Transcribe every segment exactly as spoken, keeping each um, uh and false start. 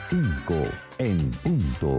cinco en punto.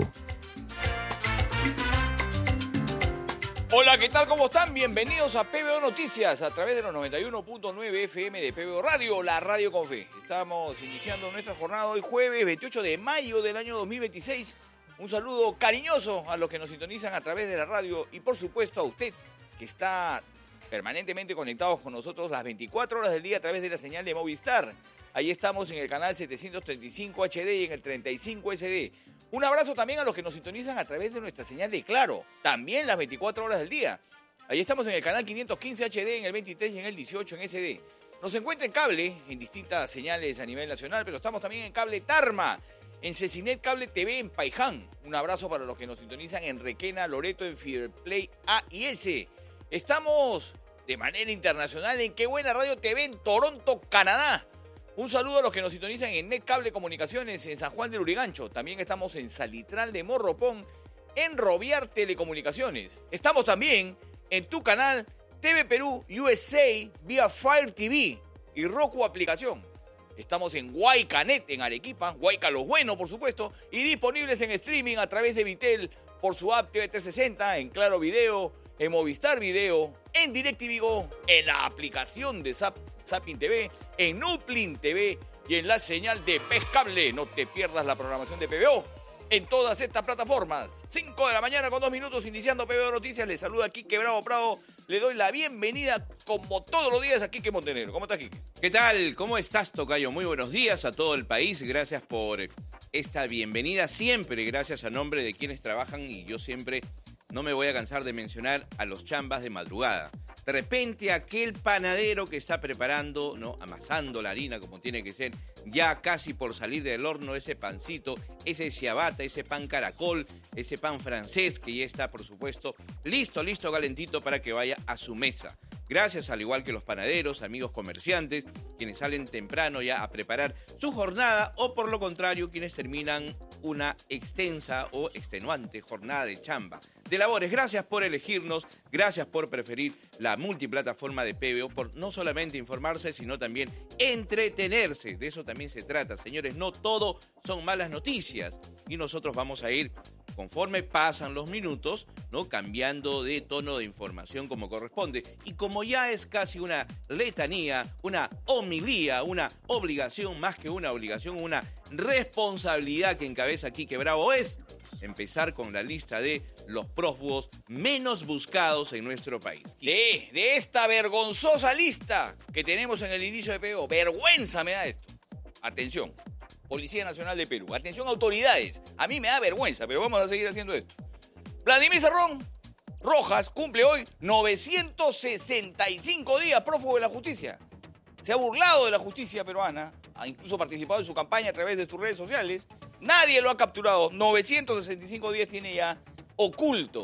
Hola, ¿qué tal? ¿Cómo están? Bienvenidos a P B O Noticias a través de los noventa y uno punto nueve F M de P B O Radio, la radio con fe. Estamos iniciando nuestra jornada hoy jueves veintiocho de mayo del año dos mil veintiséis. Un saludo cariñoso a los que nos sintonizan a través de la radio y por supuesto a usted que está permanentemente conectados con nosotros las veinticuatro horas del día a través de la señal de Movistar. Ahí estamos en el canal setecientos treinta y cinco H D y en el treinta y cinco S D. Un abrazo también a los que nos sintonizan a través de nuestra señal de Claro, también las veinticuatro horas del día. Ahí estamos en el canal quinientos quince H D, en el veintitrés y en el dieciocho en S D. Nos encuentra en cable, en distintas señales a nivel nacional, pero estamos también en cable Tarma, en Cecinet Cable T V en Paiján. Un abrazo para los que nos sintonizan en Requena, Loreto, en Fiberplay A y S. Estamos de manera internacional en Qué Buena Radio T V en Toronto, Canadá. Un saludo a los que nos sintonizan en Net Cable Comunicaciones en San Juan del Urigancho. También estamos en Salitral de Morropón, en Roviar Telecomunicaciones. Estamos también en tu canal T V Perú U S A vía Fire T V y Roku Aplicación. Estamos en Huaycanet en Arequipa, Huayca Los Buenos por supuesto, y disponibles en streaming a través de Vitel por su app T V trescientos sesenta, en Claro Video, en Movistar Video, en DirecTV Go, en la aplicación de Zap, Zapping T V, en Uplin T V y en la señal de Pescable. No te pierdas la programación de P B O en todas estas plataformas. cinco de la mañana con dos minutos, iniciando P B O Noticias. Les saluda Quique Bravo Prado. Le doy la bienvenida, como todos los días, a Quique Montenegro. ¿Cómo estás, Quique? ¿Qué tal? ¿Cómo estás, tocayo? Muy buenos días a todo el país. Gracias por esta bienvenida. Siempre gracias a nombre de quienes trabajan, y yo siempre no me voy a cansar de mencionar a los chambas de madrugada. De repente aquel panadero que está preparando, ¿no?, amasando la harina como tiene que ser, ya casi por salir del horno, ese pancito, ese ciabatta, ese pan caracol, ese pan francés que ya está, por supuesto, listo, listo, calentito para que vaya a su mesa. Gracias, al igual que los panaderos, amigos comerciantes, quienes salen temprano ya a preparar su jornada, o por lo contrario, quienes terminan una extensa o extenuante jornada de chamba, de labores. Gracias por elegirnos, gracias por preferir la multiplataforma de P B O, por no solamente informarse, sino también entretenerse. De eso también se trata, señores. No todo son malas noticias, y nosotros vamos a ir, conforme pasan los minutos, ¿no?, cambiando de tono de información como corresponde. Y como ya es casi una letanía, una homilía, una obligación, más que una obligación, una responsabilidad que encabeza Quique Bravo, es empezar con la lista de los prófugos menos buscados en nuestro país. De, de esta vergonzosa lista que tenemos en el inicio de P B O, vergüenza me da esto. Atención, Policía Nacional de Perú. Atención, autoridades. A mí me da vergüenza, pero vamos a seguir haciendo esto. Vladimir Cerrón Rojas cumple hoy novecientos sesenta y cinco días prófugo de la justicia. Se ha burlado de la justicia peruana, ha incluso participado en su campaña a través de sus redes sociales. Nadie lo ha capturado. novecientos sesenta y cinco días tiene ya oculto.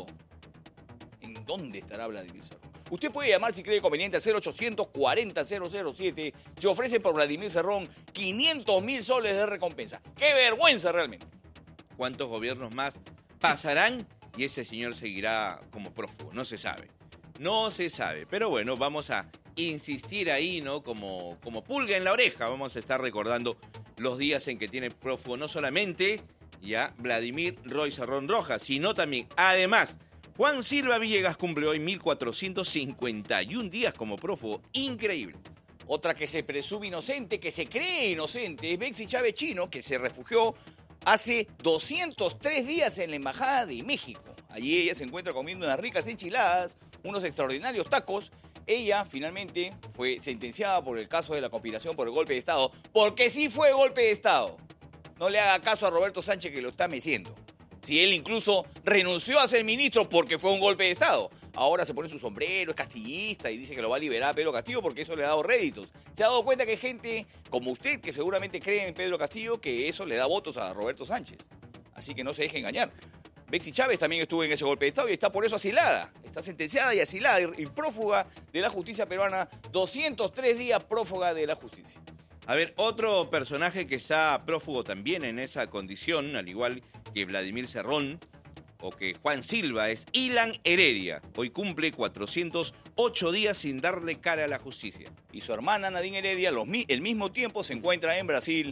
¿En dónde estará Vladimir Cerrón? Usted puede llamar si cree conveniente al cero ochocientos cuarenta cero cero siete. Se ofrece por Vladimir Cerrón quinientos mil soles de recompensa. ¡Qué vergüenza realmente! ¿Cuántos gobiernos más pasarán y ese señor seguirá como prófugo? No se sabe. No se sabe. Pero bueno, vamos a insistir ahí, ¿no? Como, como pulga en la oreja. Vamos a estar recordando los días en que tiene prófugo no solamente ya Vladimir Roy Cerrón Rojas, sino también, además, Juan Silva Villegas cumple hoy mil cuatrocientos cincuenta y un días como prófugo. Increíble. Otra que se presume inocente, que se cree inocente, es Betsy Chávez Chino, que se refugió hace doscientos tres días en la Embajada de México. Allí ella se encuentra comiendo unas ricas enchiladas, unos extraordinarios tacos. Ella finalmente fue sentenciada por el caso de la conspiración por el golpe de Estado, porque sí fue golpe de Estado. No le haga caso a Roberto Sánchez, que lo está meciendo. Si él incluso renunció a ser ministro porque fue un golpe de Estado. Ahora se pone su sombrero, es castillista y dice que lo va a liberar a Pedro Castillo porque eso le ha dado réditos. Se ha dado cuenta que hay gente como usted que seguramente cree en Pedro Castillo, que eso le da votos a Roberto Sánchez. Así que no se deje engañar. Betsy Chávez también estuvo en ese golpe de Estado y está por eso asilada. Está sentenciada y asilada y prófuga de la justicia peruana. doscientos tres días prófuga de la justicia. A ver, otro personaje que está prófugo también en esa condición, al igual que Vladimir Cerrón o que Juan Silva, es Ilan Heredia. Hoy cumple cuatrocientos ocho días sin darle cara a la justicia. Y su hermana Nadine Heredia, los, el mismo tiempo, se encuentra en Brasil,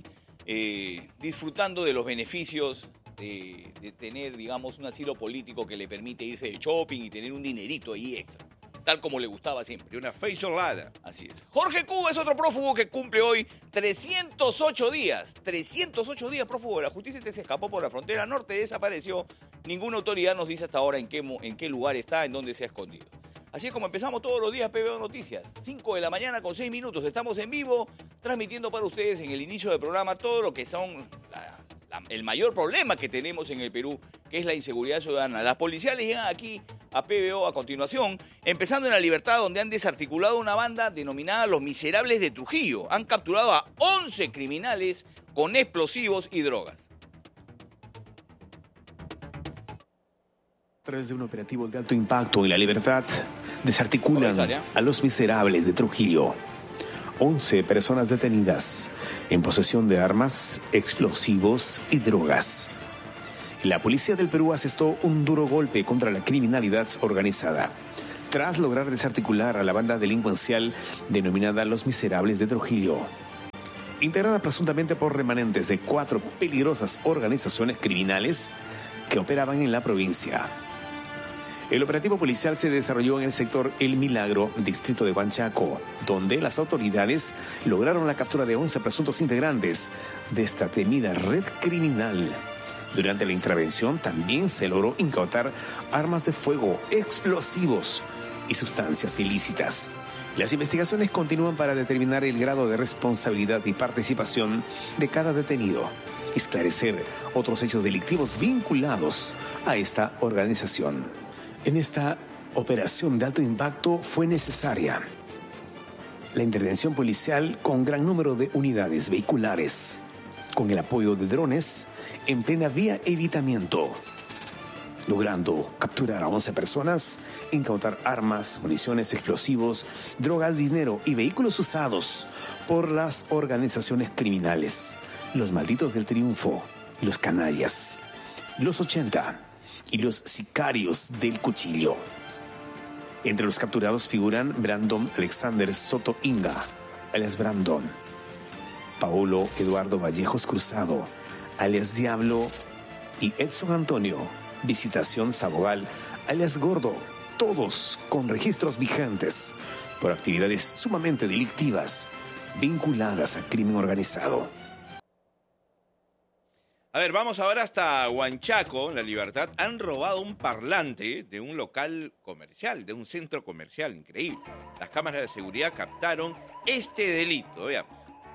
eh, disfrutando de los beneficios de, de tener, digamos, un asilo político que le permite irse de shopping y tener un dinerito ahí extra, tal como le gustaba siempre. Y una facialada. Así es. Jorge Cuba es otro prófugo que cumple hoy trescientos ocho días. trescientos ocho días prófugo de la justicia. Este se escapó por la frontera norte, desapareció. Ninguna autoridad nos dice hasta ahora en qué, en qué lugar está, en dónde se ha escondido. Así es como empezamos todos los días P B O Noticias. cinco de la mañana con seis minutos. Estamos en vivo, transmitiendo para ustedes en el inicio del programa todo lo que son la, la, el mayor problema que tenemos en el Perú, que es la inseguridad ciudadana. Las policiales llegan aquí a P B O a continuación, empezando en La Libertad, donde han desarticulado una banda denominada Los Miserables de Trujillo. Han capturado a once criminales con explosivos y drogas. A través de un operativo de alto impacto en La Libertad, desarticulan a Los Miserables de Trujillo. once personas detenidas en posesión de armas, explosivos y drogas. La policía del Perú asestó un duro golpe contra la criminalidad organizada, tras lograr desarticular a la banda delincuencial denominada Los Miserables de Trujillo, integrada presuntamente por remanentes de cuatro peligrosas organizaciones criminales que operaban en la provincia. El operativo policial se desarrolló en el sector El Milagro, distrito de Huanchaco, donde las autoridades lograron la captura de once presuntos integrantes de esta temida red criminal. Durante la intervención también se logró incautar armas de fuego, explosivos y sustancias ilícitas. Las investigaciones continúan para determinar el grado de responsabilidad y participación de cada detenido y esclarecer otros hechos delictivos vinculados a esta organización. En esta operación de alto impacto fue necesaria la intervención policial con gran número de unidades vehiculares, con el apoyo de drones en plena vía evitamiento, logrando capturar a once personas, incautar armas, municiones, explosivos, drogas, dinero y vehículos usados por las organizaciones criminales, los malditos del triunfo, los canallas, los ochenta y los sicarios del cuchillo. Entre los capturados figuran Brandon Alexander Soto Inga, alias Brandon, Paolo Eduardo Vallejos Cruzado, alias Diablo, y Edson Antonio Visitación Sabogal, alias Gordo, todos con registros vigentes por actividades sumamente delictivas vinculadas al crimen organizado. A ver, vamos ahora hasta Huanchaco, La Libertad. Han robado un parlante de un local comercial, de un centro comercial, increíble. Las cámaras de seguridad captaron este delito. Veamos.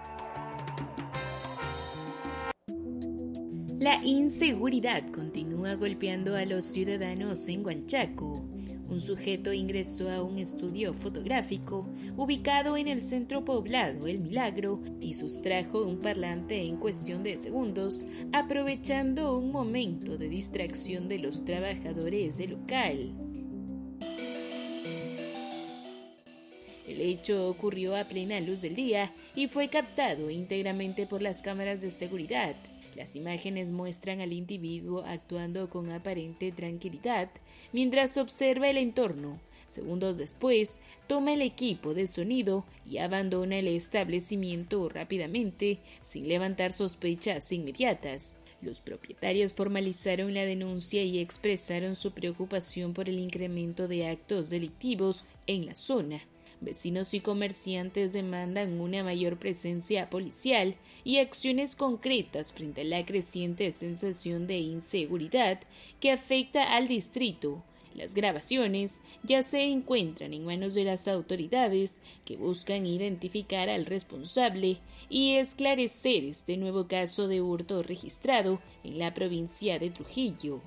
La inseguridad continúa golpeando a los ciudadanos en Huanchaco. Un sujeto ingresó a un estudio fotográfico ubicado en el centro poblado El Milagro y sustrajo un parlante en cuestión de segundos, aprovechando un momento de distracción de los trabajadores del local. El hecho ocurrió a plena luz del día y fue captado íntegramente por las cámaras de seguridad. Las imágenes muestran al individuo actuando con aparente tranquilidad mientras observa el entorno. Segundos después, toma el equipo de sonido y abandona el establecimiento rápidamente, sin levantar sospechas inmediatas. Los propietarios formalizaron la denuncia y expresaron su preocupación por el incremento de actos delictivos en la zona. Vecinos y comerciantes demandan una mayor presencia policial y acciones concretas frente a la creciente sensación de inseguridad que afecta al distrito. Las grabaciones ya se encuentran en manos de las autoridades, que buscan identificar al responsable y esclarecer este nuevo caso de hurto registrado en la provincia de Trujillo.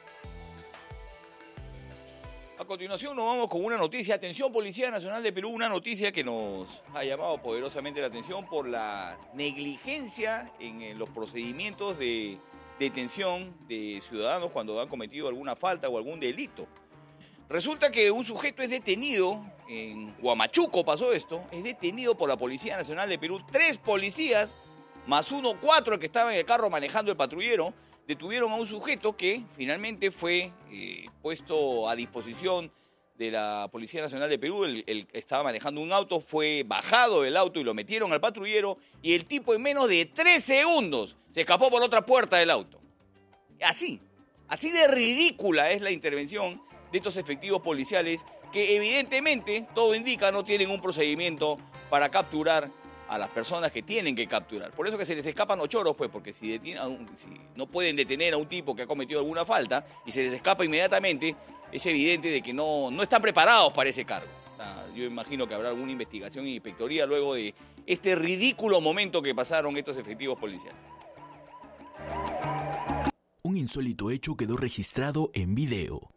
A continuación nos vamos con una noticia. Atención, Policía Nacional de Perú, una noticia que nos ha llamado poderosamente la atención por la negligencia en los procedimientos de detención de ciudadanos cuando han cometido alguna falta o algún delito. Resulta que un sujeto es detenido, en Huamachuco pasó esto, es detenido por la Policía Nacional de Perú. Tres policías, más uno, cuatro, el que estaba en el carro manejando el patrullero, detuvieron a un sujeto que finalmente fue eh, puesto a disposición de la Policía Nacional de Perú. Él, él estaba manejando un auto, fue bajado del auto y lo metieron al patrullero y el tipo en menos de tres segundos se escapó por otra puerta del auto. Así, así de ridícula es la intervención de estos efectivos policiales que evidentemente, todo indica, no tienen un procedimiento para capturar a las personas que tienen que capturar. Por eso que se les escapan los choros, pues, porque si, detienen a un, si no pueden detener a un tipo que ha cometido alguna falta y se les escapa inmediatamente, es evidente de que no, no están preparados para ese cargo. Yo imagino que habrá alguna investigación y inspectoría luego de este ridículo momento que pasaron estos efectivos policiales. Un insólito hecho quedó registrado en video.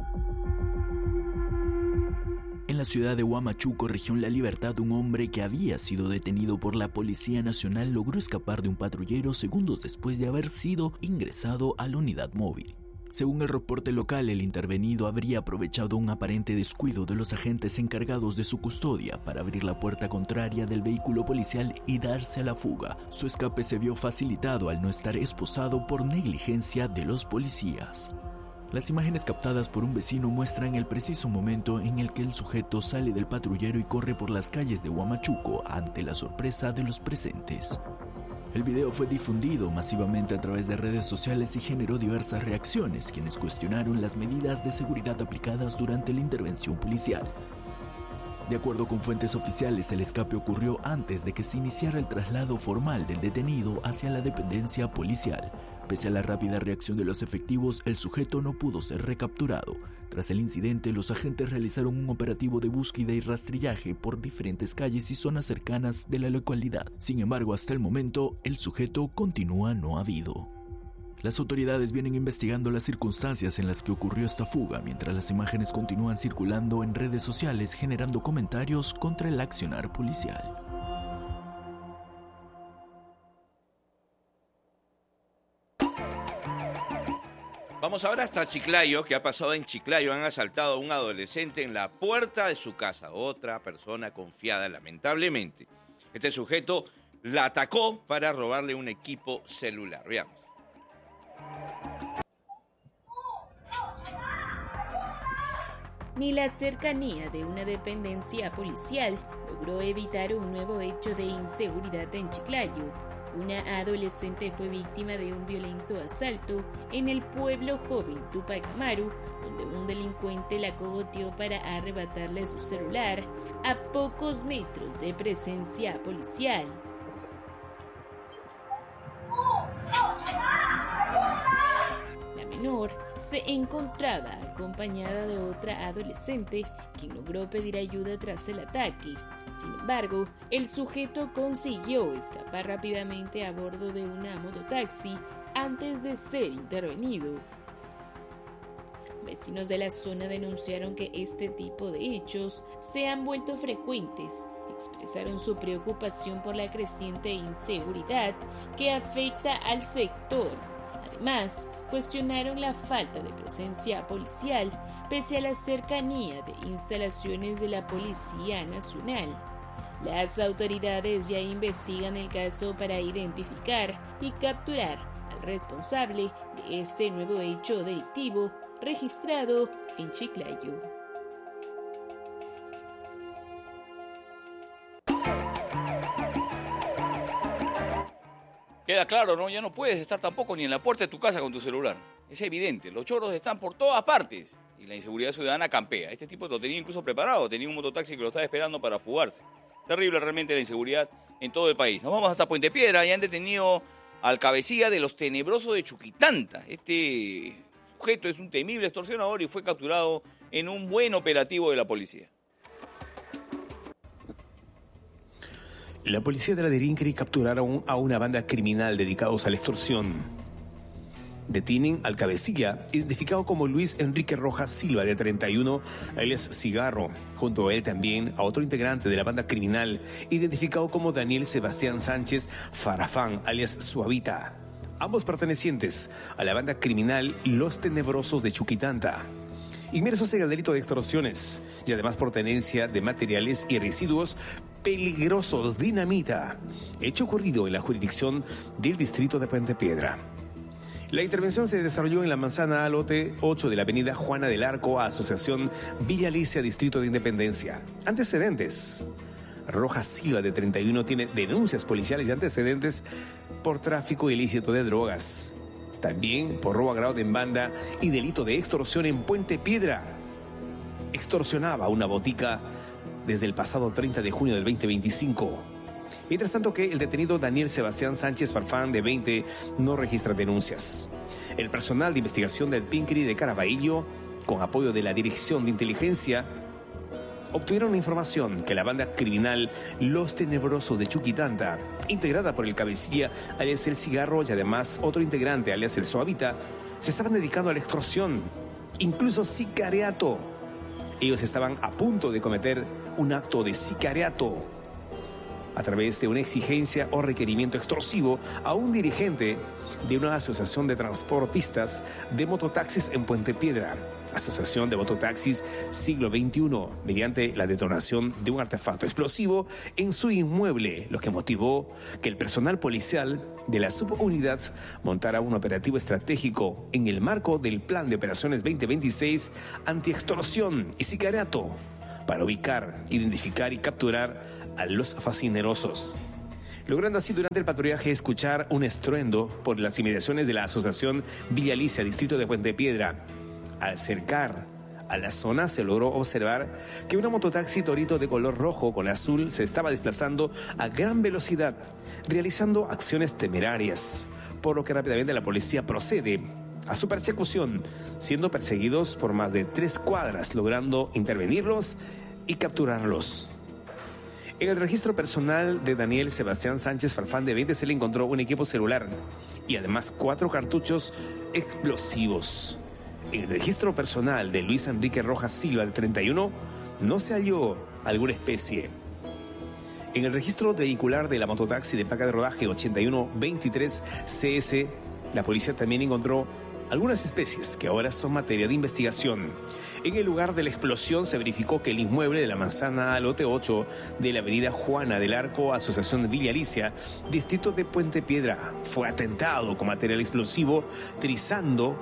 En la ciudad de Huamachuco, región La Libertad, un hombre que había sido detenido por la Policía Nacional logró escapar de un patrullero segundos después de haber sido ingresado a la unidad móvil. Según el reporte local, el intervenido habría aprovechado un aparente descuido de los agentes encargados de su custodia para abrir la puerta contraria del vehículo policial y darse a la fuga. Su escape se vio facilitado al no estar esposado por negligencia de los policías. Las imágenes captadas por un vecino muestran el preciso momento en el que el sujeto sale del patrullero y corre por las calles de Huamachuco ante la sorpresa de los presentes. El video fue difundido masivamente a través de redes sociales y generó diversas reacciones, quienes cuestionaron las medidas de seguridad aplicadas durante la intervención policial. De acuerdo con fuentes oficiales, el escape ocurrió antes de que se iniciara el traslado formal del detenido hacia la dependencia policial. Pese a la rápida reacción de los efectivos, el sujeto no pudo ser recapturado. Tras el incidente, los agentes realizaron un operativo de búsqueda y rastrillaje por diferentes calles y zonas cercanas de la localidad. Sin embargo, hasta el momento, el sujeto continúa no habido. Las autoridades vienen investigando las circunstancias en las que ocurrió esta fuga, mientras las imágenes continúan circulando en redes sociales generando comentarios contra el accionar policial. Vamos ahora hasta Chiclayo. ¿Qué ha pasado en Chiclayo? Han asaltado a un adolescente en la puerta de su casa. Otra persona confiada, lamentablemente. Este sujeto la atacó para robarle un equipo celular. Veamos. Ni la cercanía de una dependencia policial logró evitar un nuevo hecho de inseguridad en Chiclayo. Una adolescente fue víctima de un violento asalto en el pueblo joven Tupac Amaru, donde un delincuente la cogoteó para arrebatarle su celular a pocos metros de presencia policial. La menor se encontraba acompañada de otra adolescente, quien logró pedir ayuda tras el ataque. Sin embargo, el sujeto consiguió escapar rápidamente a bordo de una mototaxi antes de ser intervenido. Vecinos de la zona denunciaron que este tipo de hechos se han vuelto frecuentes. Expresaron su preocupación por la creciente inseguridad que afecta al sector. Además, cuestionaron la falta de presencia policial pese a la cercanía de instalaciones de la Policía Nacional. Las autoridades ya investigan el caso para identificar y capturar al responsable de este nuevo hecho delictivo registrado en Chiclayo. Queda claro, ¿no? Ya no puedes estar tampoco ni en la puerta de tu casa con tu celular. Es evidente, los choros están por todas partes y la inseguridad ciudadana campea. Este tipo lo tenía incluso preparado, tenía un mototaxi que lo estaba esperando para fugarse. Terrible realmente la inseguridad en todo el país. Nos vamos hasta Puente Piedra y han detenido al cabecilla de los tenebrosos de Chuquitanta. Este sujeto es un temible extorsionador y fue capturado en un buen operativo de la policía. La policía de la Derinquiri capturaron a una banda criminal dedicados a la extorsión. Detienen al cabecilla, identificado como Luis Enrique Rojas Silva, de treinta y uno, alias Cigarro. Junto a él también a otro integrante de la banda criminal, identificado como Daniel Sebastián Sánchez Farafán, alias Suavita. Ambos pertenecientes a la banda criminal Los Tenebrosos de Chuquitanta. Inmersos en el delito de extorsiones y además por tenencia de materiales y residuos peligrosos, dinamita. Hecho ocurrido en la jurisdicción del distrito de Puente Piedra. La intervención se desarrolló en la manzana lote ocho de la avenida Juana del Arco, Asociación Villa Alicia, Distrito de Independencia. Antecedentes. Rojas Silva, de treinta y uno, tiene denuncias policiales y antecedentes por tráfico ilícito de drogas. También por robo agravado en banda y delito de extorsión en Puente Piedra. Extorsionaba una botica desde el pasado treinta de junio del veinte veinticinco. Mientras tanto que el detenido Daniel Sebastián Sánchez Farfán, de veinte, no registra denuncias. El personal de investigación del Pincri de Caraballo, con apoyo de la Dirección de Inteligencia, obtuvieron información que la banda criminal Los Tenebrosos de Chuquitanta, integrada por el cabecilla alias El Cigarro y además otro integrante alias El Suavita, se estaban dedicando a la extorsión, incluso sicariato. Ellos estaban a punto de cometer un acto de sicariato a través de una exigencia o requerimiento extorsivo a un dirigente de una asociación de transportistas de mototaxis en Puente Piedra, Asociación de Mototaxis Siglo veintiuno, mediante la detonación de un artefacto explosivo en su inmueble, lo que motivó que el personal policial de la subunidad montara un operativo estratégico en el marco del Plan de Operaciones veinte veintiséis anti-extorsión y sicariato, para ubicar, identificar y capturar a los fascinerosos, logrando así durante el patrullaje escuchar un estruendo por las inmediaciones de la Asociación Villa Alicia, Distrito de Puente Piedra. Al acercar a la zona se logró observar que una mototaxi Torito de color rojo con azul se estaba desplazando a gran velocidad, realizando acciones temerarias, por lo que rápidamente la policía procede a su persecución, siendo perseguidos por más de tres cuadras, logrando intervenirlos y capturarlos. En el registro personal de Daniel Sebastián Sánchez Farfán, de veinte, se le encontró un equipo celular y además cuatro cartuchos explosivos. En el registro personal de Luis Enrique Rojas Silva, de treinta y uno, no se halló alguna especie. En el registro vehicular de la mototaxi de placa de rodaje ochenta y uno veintitrés C S, la policía también encontró algunas especies que ahora son materia de investigación. En el lugar de la explosión se verificó que el inmueble de la manzana lote ocho de la avenida Juana del Arco, Asociación de Villa Alicia, Distrito de Puente Piedra, fue atentado con material explosivo, trizando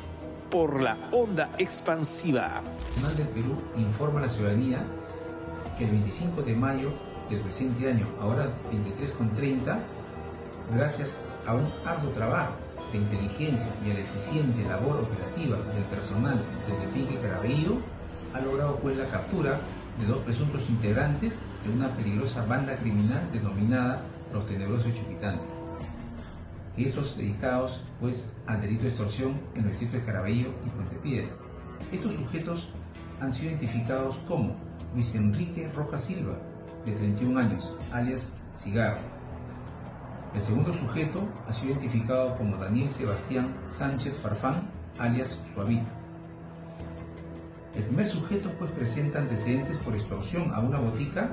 por la onda expansiva. El Nacional del Perú informa a la ciudadanía que el veinticinco de mayo del presente año, ahora veintitrés con treinta, gracias a un arduo trabajo de inteligencia y a la eficiente labor operativa del personal del Pincri Caraballo, ha logrado pues la captura de dos presuntos integrantes de una peligrosa banda criminal denominada Los Tenebrosos de Chuquitanta. Estos dedicados pues al delito de extorsión en los distritos de Caraballo y Puente Piedra. Estos sujetos han sido identificados como Luis Enrique Rojas Silva, de treinta y un años, alias Cigarro. El segundo sujeto ha sido identificado como Daniel Sebastián Sánchez Farfán, alias Suavita. El primer sujeto pues presenta antecedentes por extorsión a una botica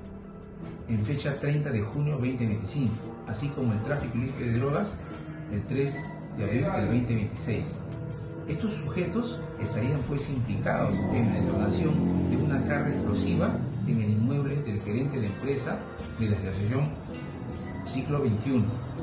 en fecha treinta de junio de veinte veinticinco, así como el tráfico ilícito de drogas el tres de abril del veinte veintiséis. Estos sujetos estarían pues implicados en la detonación de una carga explosiva en el inmueble del gerente de la empresa de la Asociación Siglo veintiuno,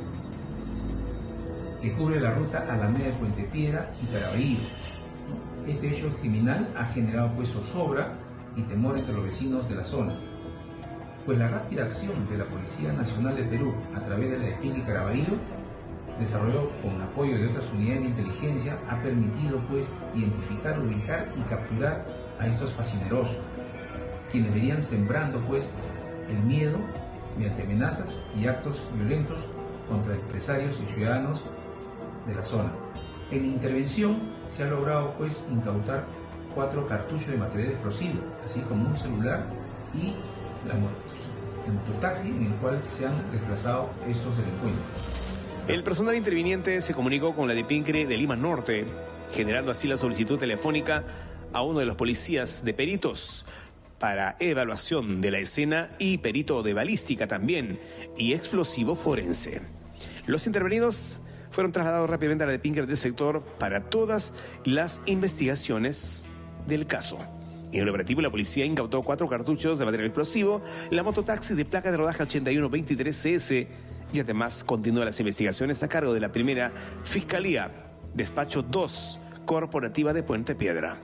que cubre la ruta Alameda de Puente Piedra y Caraballo. Este hecho criminal ha generado pues zozobra y temor entre los vecinos de la zona, pues la rápida acción de la Policía Nacional de Perú a través de la de Pincri Caraballo, desarrollado con apoyo de otras unidades de inteligencia, ha permitido pues identificar, ubicar y capturar a estos fascinerosos, quienes venían sembrando pues el miedo mediante amenazas y actos violentos contra empresarios y ciudadanos de la zona. En la intervención se ha logrado pues incautar cuatro cartuchos de material explosivo, así como un celular y la moto, el mototaxi en el cual se han desplazado estos delincuentes. El personal interviniente se comunicó con la de Pincri de Lima Norte, generando así la solicitud telefónica a uno de los policías de peritos para evaluación de la escena y perito de balística también y explosivo forense. Los intervenidos fueron trasladados rápidamente a la de Pincri del sector para todas las investigaciones del caso. En el operativo, la policía incautó cuatro cartuchos de material explosivo, la mototaxi de placa de rodaje ochenta y uno veintitrés C S y además continúan las investigaciones a cargo de la primera Fiscalía, Despacho dos, Corporativa de Puente Piedra.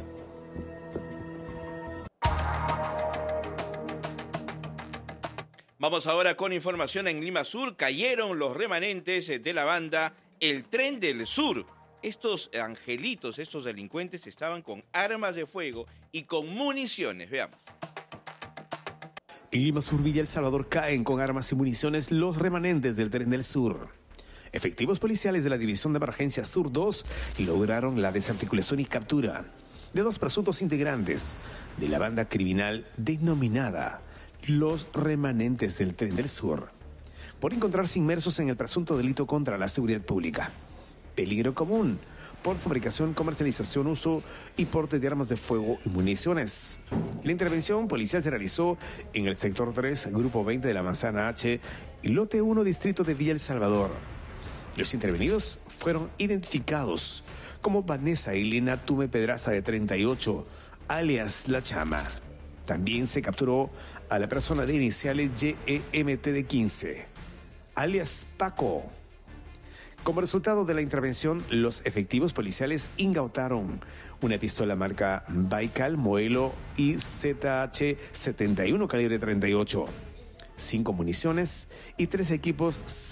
Vamos ahora con información en Lima Sur. Cayeron los remanentes de la banda El Tren del Sur. Estos angelitos, estos delincuentes estaban con armas de fuego y con municiones. Veamos. En Lima Sur, Villa El Salvador, caen con armas y municiones los remanentes del Tren del Sur. Efectivos policiales de la División de Emergencia Sur dos lograron la desarticulación y captura de dos presuntos integrantes de la banda criminal denominada Los Remanentes del Tren del Sur, por encontrarse inmersos en el presunto delito contra la seguridad pública, peligro común, por fabricación, comercialización, uso y porte de armas de fuego y municiones. La intervención policial se realizó en el sector tres, grupo veinte de la Manzana H, lote uno, distrito de Villa El Salvador. Los intervenidos fueron identificados como Vanessa Elena Tume Pedraza, de treinta y ocho, alias La Chama. También se capturó a la persona de iniciales Y E M T, de quince, alias Paco. Como resultado de la intervención, los efectivos policiales incautaron una pistola marca Baikal modelo I Z H setenta y uno calibre treinta y ocho, cinco municiones y tres equipos